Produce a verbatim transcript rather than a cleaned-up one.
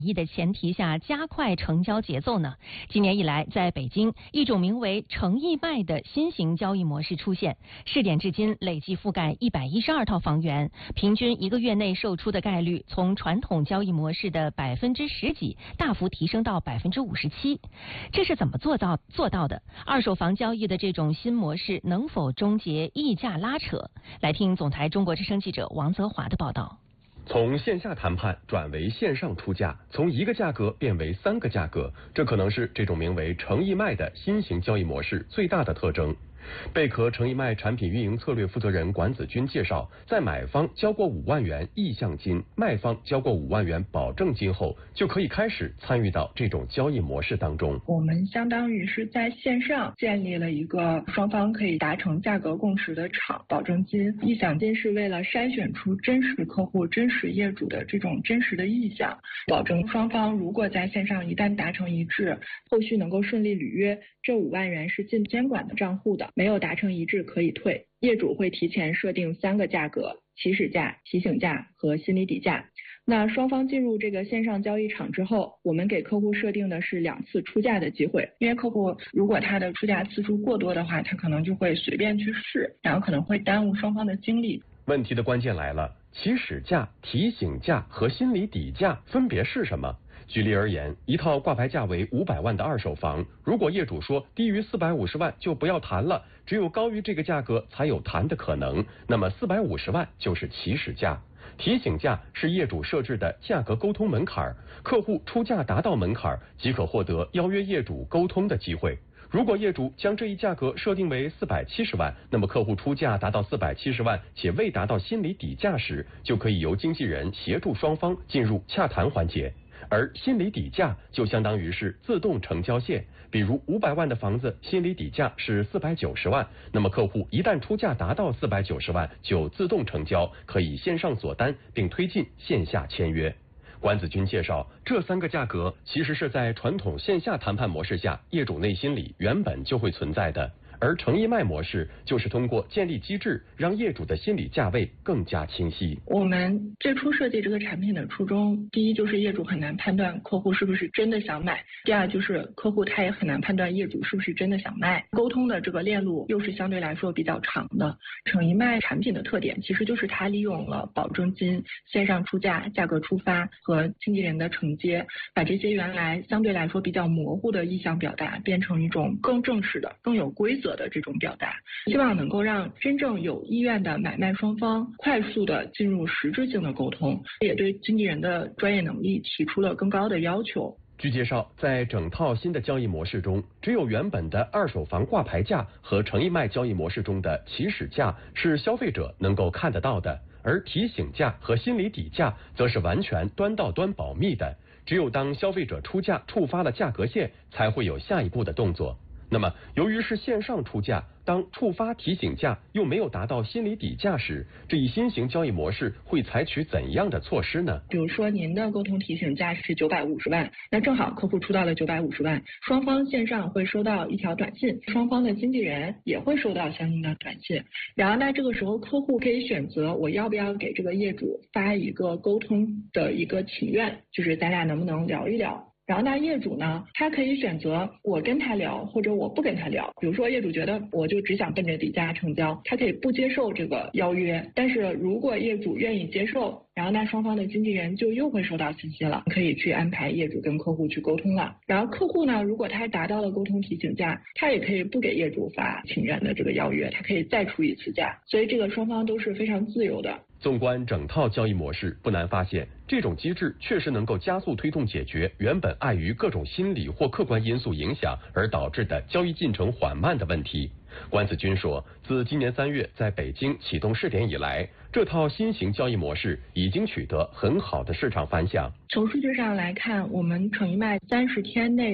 一的前提下加快成交节奏呢？今年以来，在北京，一种名为诚意卖的新型交易模式出现，试点至今累计覆盖一百一十二套房源，平均一个月内售出的概率从传统交易模式的百分之十几大幅提升到百分之五十七。这是怎么做到做到的？二手房交易的这种新模式能否终结溢价拉扯？来听总台中国之声记者王泽华的报道。 从线下谈判转为线上出价，从一个价格变为三个价格，这可能是这种名为诚意卖的新型交易模式最大的特征。贝壳诚意卖产品运营策略负责人管子君介绍，在买方交过五万元意向金，卖方交过五万元保证金后，就可以开始参与到这种交易模式当中。 我们相当于是在线上建立了一个双方可以达成价格共识的场，保证金、意向金是为了筛选出真实客户、真实业主的这种真实的意向，保证双方如果在线上一旦达成一致，后续能够顺利履约，这五万元是进监管的账户的。没有达成一致可以退，业主会提前设定三个价格：起始价、提醒价和心理底价。那双方进入这个线上交易场之后，我们给客户设定的是两次出价的机会，因为客户如果他的出价次数过多的话，他可能就会随便去试，然后可能会耽误双方的精力。 问题的关键来了，起始价、提醒价和心理底价分别是什么？举例而言，一套挂牌价为五百万的二手房，如果业主说低于四百五十万就不要谈了，只有高于这个价格才有谈的可能，那么四百五十万就是起始价。提醒价是业主设置的价格沟通门槛，客户出价达到门槛即可获得邀约业主沟通的机会。如果业主将这一价格设定为四百七十万，那么客户出价达到四百七十万且未达到心理底价时，就可以由经纪人协助双方进入洽谈环节。而心理底价就相当于是自动成交线，比如五百万的房子心理底价是四百九十万，那么客户一旦出价达到四百九十万就自动成交，可以线上锁单并推进线下签约。管子君介绍，这三个价格其实是在传统线下谈判模式下业主内心里原本就会存在的，而诚意卖模式就是通过建立机制，让业主的心理价位更加清晰。 我们最初设计这个产品的初衷，第一就是业主很难判断客户是不是真的想买，第二就是客户他也很难判断业主是不是真的想卖，沟通的这个链路又是相对来说比较长的。诚意卖产品的特点其实就是它利用了保证金、线上出价、价格出发和经纪人的承接，把这些原来相对来说比较模糊的意向表达变成一种更正式的、更有规则的这种表达，希望能够让真正有意愿的买卖双方快速的进入实质性的沟通，也对经纪人的专业能力提出了更高的要求。 据介绍，在整套新的交易模式中，只有原本的二手房挂牌价和诚意卖交易模式中的起始价是消费者能够看得到的，而提醒价和心理底价则是完全端到端保密的，只有当消费者出价触发了价格线，才会有下一步的动作。那么由于是线上出价，当触发提醒价又没有达到心理底价时，这一新型交易模式会采取怎样的措施呢？ 比如说您的沟通提醒价是九百五十万，那正好客户出到了九百五十万，双方线上会收到一条短信，双方的经纪人也会收到相应的短信，然后那这个时候客户可以选择我要不要给这个业主发一个沟通的一个请愿，就是咱俩能不能聊一聊。然后那业主呢，他可以选择我跟他聊，或者我不跟他聊。比如说业主觉得我就只想奔着底价成交，他可以不接受这个邀约。但是如果业主愿意接受，然后那双方的经纪人就又会收到信息了，可以去安排业主跟客户去沟通了。然后客户呢，如果他达到了沟通提醒价，他也可以不给业主发请愿的这个邀约，他可以再出一次价。所以这个双方都是非常自由的。 纵观整套交易模式，不难发现，这种机制确实能够加速推动解决原本碍于各种心理或客观因素影响而导致的交易进程缓慢的问题。关子君说，自今年三月在北京启动试点以来，这套新型交易模式已经取得很好的市场反响。 从数据上来看，我们诚意卖三十天内